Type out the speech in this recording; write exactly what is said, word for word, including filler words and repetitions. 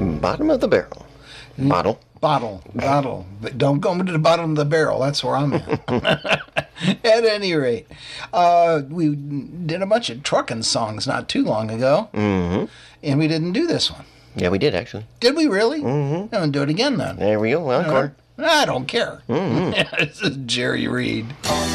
Bottom of the barrel. Bottle. Bottle, bottle. But don't go to the bottom of the barrel. That's where I'm at. At any rate, uh, we did a bunch of trucking songs not too long ago, Mm-hmm. and we didn't do this one. Yeah, we did, actually. Did we really? Mm-hmm. I'm going to do it again then. There we go. Encore. I don't care. Mm-hmm. This is Jerry Reed.